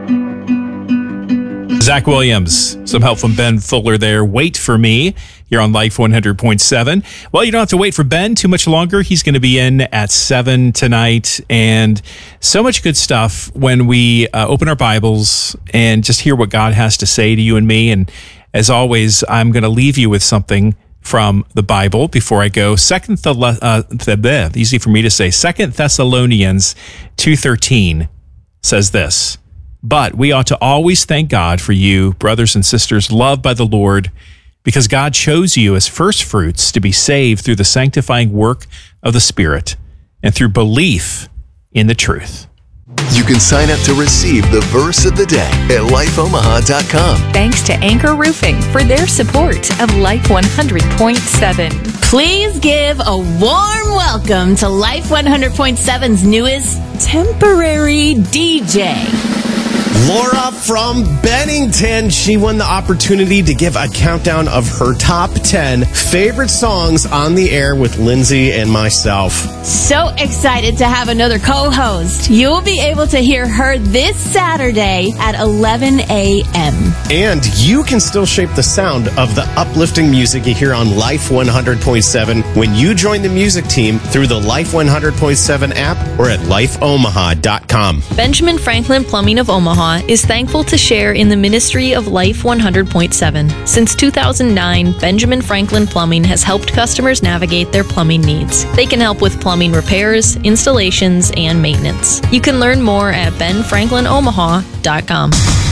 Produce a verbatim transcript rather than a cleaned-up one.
Zach Williams, some help from Ben Fuller there. Wait for Me here on Life one hundred point seven. Well, you don't have to wait for Ben too much longer. He's going to be in at seven tonight. And so much good stuff when we uh, open our Bibles and just hear what God has to say to you and me. And as always, I'm going to leave you with something from the Bible before I go. Second, uh, easy for me to say, Second Thessalonians two thirteen says this. But we ought to always thank God for you, brothers and sisters, loved by the Lord, because God chose you as first fruits to be saved through the sanctifying work of the Spirit and through belief in the truth. You can sign up to receive the verse of the day at life omaha dot com. Thanks to Anchor Roofing for their support of Life one hundred point seven. Please give a warm welcome to Life one hundred point seven's newest temporary D J. Laura from Bennington. She won the opportunity to give a countdown of her top ten favorite songs on the air with Lindsay and myself. So excited to have another co-host. You'll be able to hear her this Saturday at eleven a.m. And you can still shape the sound of the uplifting music you hear on Life one hundred point seven when you join the music team through the Life one hundred point seven app or at life omaha dot com. Benjamin Franklin Plumbing of Omaha is thankful to share in the ministry of Life one hundred point seven. Since two thousand nine, Benjamin Franklin Plumbing has helped customers navigate their plumbing needs. They can help with plumbing repairs, installations, and maintenance. You can learn more at ben franklin omaha dot com.